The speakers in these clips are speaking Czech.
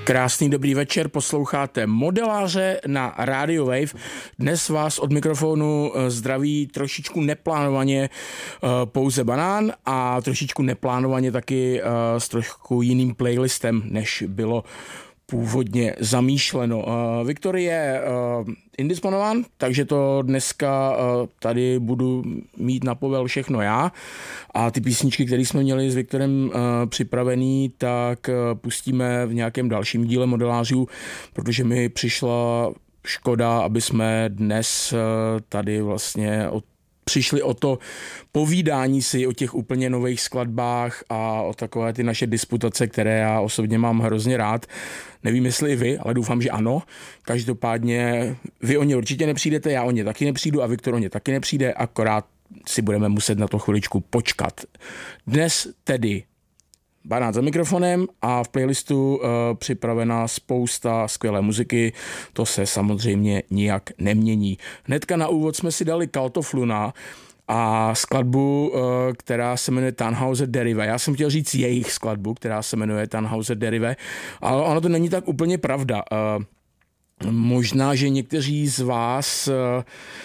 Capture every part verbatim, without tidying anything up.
Krásný dobrý večer, posloucháte Modeláře na Radio Wave. Dnes vás od mikrofonu zdraví trošičku neplánovaně pouze Banán a trošičku neplánovaně taky s trošku jiným playlistem, než bylo původně zamýšleno. Viktor je indisponován, takže to dneska tady budu mít na povel všechno já a ty písničky, které jsme měli s Viktorem připravený, tak pustíme v nějakém dalším díle Modelářů, protože mi přišla škoda, aby jsme dnes tady vlastně od přišli o to povídání si o těch úplně nových skladbách a o takové ty naše disputace, které já osobně mám hrozně rád. Nevím, jestli i vy, ale doufám, že ano. Každopádně vy o ně určitě nepřijdete, já o ně taky nepřijdu a Viktor o ně taky nepřijde, akorát si budeme muset na to chviličku počkat. Dnes tedy Banán za mikrofonem a v playlistu uh, připravená spousta skvělé muziky, to se samozřejmě nijak nemění. Hnedka na úvod jsme si dali Cult of Luna a skladbu, uh, která se jmenuje Tannhäuser Derive. Já jsem chtěl říct jejich skladbu, která se jmenuje Tannhäuser Derive, ale ono to není tak úplně pravda. Uh, možná, že někteří z vás uh,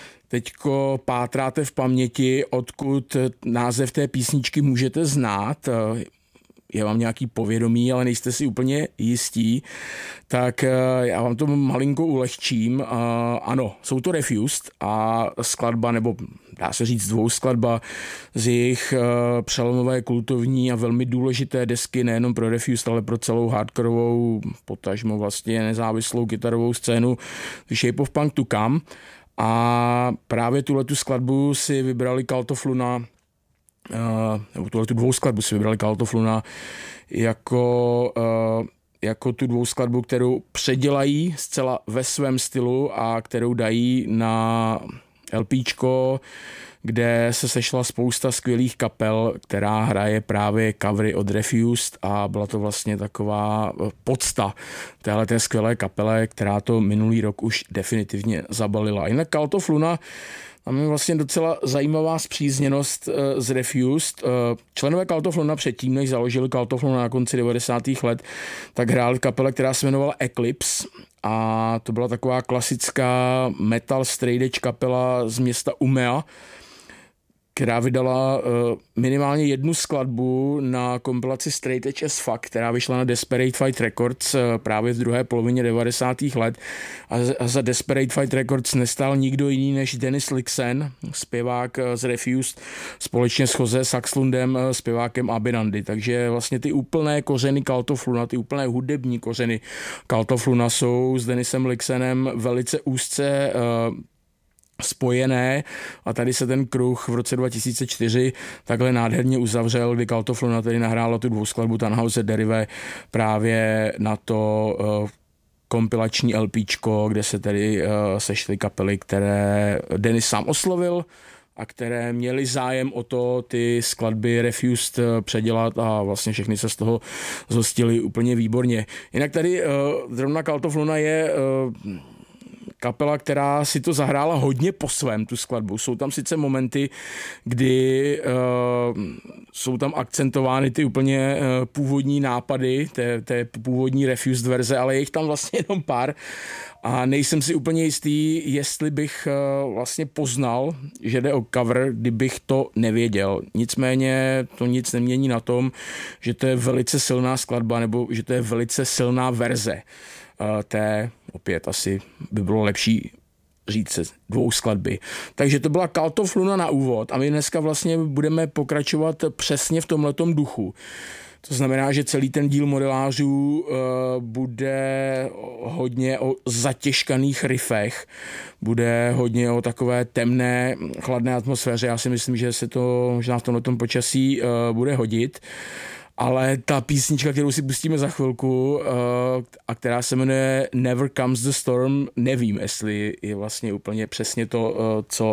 teďko pátráte v paměti, odkud název té písničky můžete znát. Uh, je vám nějaký povědomí, ale nejste si úplně jistí, tak já vám to malinko ulehčím. Ano, jsou to Refused a skladba, nebo dá se říct dvou skladba z jejich přelomové kultovní a velmi důležité desky nejenom pro Refused, ale pro celou hardcoreovou, potažmo vlastně nezávislou kytarovou scénu The Shape of Punk to Come. A právě tuhletu skladbu si vybrali Cult of Luna, Uh, nebo tuhle tu dvou skladbu si vybrali Cult of Luna jako, uh, jako tu dvou skladbu, kterou předělají zcela ve svém stylu a kterou dají na LPčko, kde se sešla spousta skvělých kapel, která hraje právě covery od Refused a byla to vlastně taková podsta téhleté skvělé kapele, která to minulý rok už definitivně zabalila. Jinak Cult of Luna, tam je vlastně docela zajímavá spřízněnost uh, z Refused. Uh, členové Cult of Luna předtím, než založili Cult of Luna na konci devadesátých let, tak hráli v kapele, která se jmenovala Eclipse a to byla taková klasická metal straight edge kapela z města Umeå, která vydala uh, minimálně jednu skladbu na kompilaci Straight Edge as Fuck, která vyšla na Desperate Fight Records uh, právě v druhé polovině devadesátých let. A, a za Desperate Fight Records nestál nikdo jiný než Dennis Lyxzén, zpěvák uh, z Refused, společně s Jose Saxlundem, uh, zpěvákem Abinandy. Takže vlastně ty úplné kořeny Cult of Luna, ty úplné hudební kořeny Cult of Luna jsou s Dennisem Lyxzénem velice úzce uh, spojené a tady se ten kruh v roce dva tisíce čtyři takhle nádherně uzavřel, kdy Cult of Luna tedy nahrála tu dvouskladbu Tannhäuser Derive právě na to uh, kompilační LPčko, kde se tedy uh, sešly kapely, které Dennis sám oslovil a které měly zájem o to ty skladby Refused předělat a vlastně všechny se z toho zhostily úplně výborně. Jinak tady uh, zrovna Cult of Luna je uh, kapela, která si to zahrála hodně po svém, tu skladbu. Jsou tam sice momenty, kdy uh, jsou tam akcentovány ty úplně uh, původní nápady, té, té původní Refused verze, ale je jich tam vlastně jenom pár a nejsem si úplně jistý, jestli bych uh, vlastně poznal, že jde o cover, kdybych to nevěděl. Nicméně to nic nemění na tom, že to je velice silná skladba nebo že to je velice silná verze té, opět asi by bylo lepší říct dvou skladby. Takže to byla Cult of Luna na úvod a my dneska vlastně budeme pokračovat přesně v tomhletom duchu. To znamená, že celý ten díl Modelářů uh, bude hodně o zatěžkaných riffech, bude hodně o takové temné, chladné atmosféře. Já si myslím, že se to možná v tomhletom počasí uh, bude hodit. Ale ta písnička, kterou si pustíme za chvilku uh, a která se jmenuje Never Comes the Storm, nevím, jestli je vlastně úplně přesně to, uh, co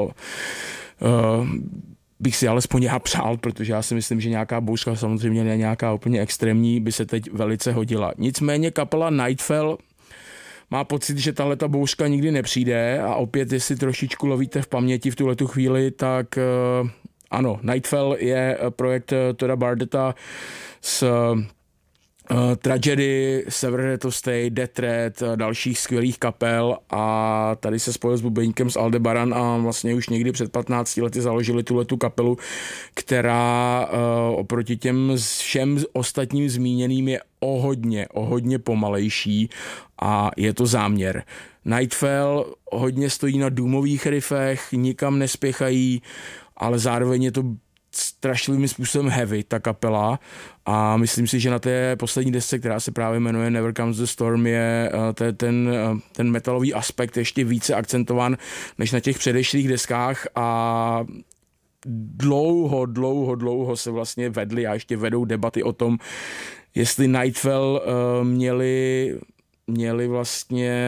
uh, bych si alespoň já přál, protože já si myslím, že nějaká bouřka, samozřejmě ne nějaká úplně extrémní, by se teď velice hodila. Nicméně kapela Nightfall má pocit, že tahleta bouřka nikdy nepřijde a opět, jestli trošičku lovíte v paměti v tuhletu chvíli, tak uh, ano, Nightfall je projekt Toda Bardetta s Uh, Tragedy, Severed of State, Death Threat, uh, dalších skvělých kapel a tady se spojil s bubeníkem z Aldebaran a vlastně už někdy před patnácti lety založili tuhletu kapelu, která uh, oproti těm všem ostatním zmíněným je o hodně, o hodně pomalejší a je to záměr. Nightfall hodně stojí na doomových riffech, nikam nespěchají, ale zároveň je to strašlivým způsobem heavy, ta kapela, a myslím si, že na té poslední desce, která se právě jmenuje Never Comes the Storm, je ten, ten metalový aspekt ještě více akcentován než na těch předešlých deskách a dlouho, dlouho, dlouho se vlastně vedly a ještě vedou debaty o tom, jestli Nightfall uh, měli, měli vlastně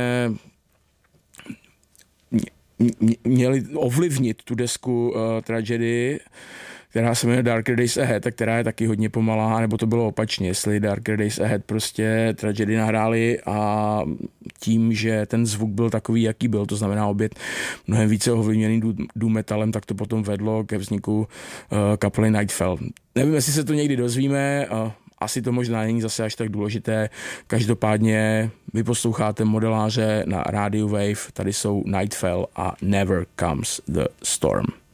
měli ovlivnit tu desku uh, Tragedy, která se jmenuje Darker Days Ahead, a která je taky hodně pomalá, nebo to bylo opačně, jestli Darker Days Ahead prostě Tragedy nahráli a tím, že ten zvuk byl takový, jaký byl, to znamená obět mnohem více ovlivněný doom metalem, tak to potom vedlo ke vzniku uh, kapely Nightfall. Nevím, jestli se to někdy dozvíme, uh, asi to možná není zase až tak důležité. Každopádně vy posloucháte Modeláře na Radio Wave, tady jsou Nightfall a Never Comes the Storm.